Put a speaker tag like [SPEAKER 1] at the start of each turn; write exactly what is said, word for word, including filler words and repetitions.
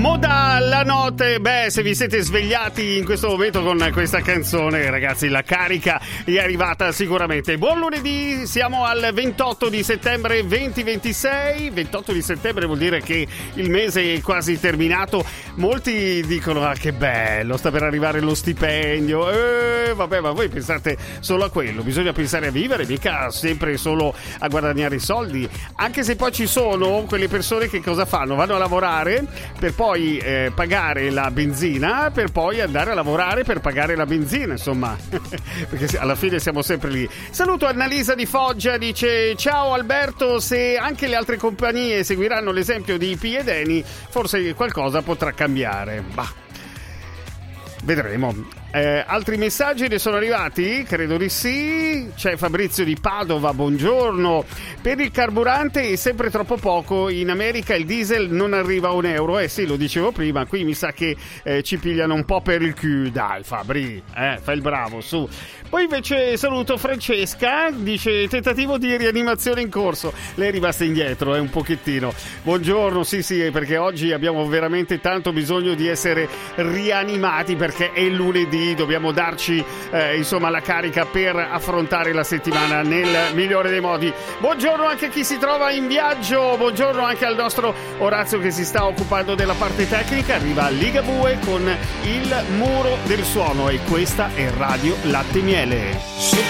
[SPEAKER 1] Moda la notte. Beh, se vi siete svegliati in questo momento con questa canzone, ragazzi, la carica è arrivata sicuramente. Buon lunedì, siamo al ventotto di settembre duemilaventisei. ventotto di settembre vuol dire che il mese è quasi terminato. Molti dicono: ah, che bello, sta per arrivare lo stipendio. Eh, vabbè, ma voi pensate solo a quello? Bisogna pensare a vivere, mica sempre solo a guadagnare i soldi. Anche se poi ci sono quelle persone che cosa fanno? Vanno a lavorare per poi eh, pagare la benzina, per poi andare a lavorare per pagare la benzina, insomma, perché alla fine siamo sempre lì. Saluto Annalisa di Foggia, dice: ciao Alberto, se anche le altre compagnie seguiranno l'esempio di P ed Eni, forse qualcosa potrà cambiare. Bah, vedremo. Eh, altri messaggi ne sono arrivati? Credo di sì. C'è Fabrizio di Padova, buongiorno. Per il carburante è sempre troppo poco. In America il diesel non arriva a un euro. Eh sì, lo dicevo prima. Qui mi sa che eh, ci pigliano un po' per il culo. Dai Fabri, eh, fai il bravo, su. Poi invece saluto Francesca, dice: tentativo di rianimazione in corso. Lei è rimasta indietro, eh, un pochettino. Buongiorno, sì sì, perché oggi abbiamo veramente tanto bisogno di essere rianimati, perché è lunedì. Dobbiamo darci eh, insomma la carica per affrontare la settimana nel migliore dei modi. Buongiorno anche a chi si trova in viaggio, buongiorno anche al nostro Orazio che si sta occupando della parte tecnica. Arriva Ligabue con il muro del suono e questa è Radio Latte Miele.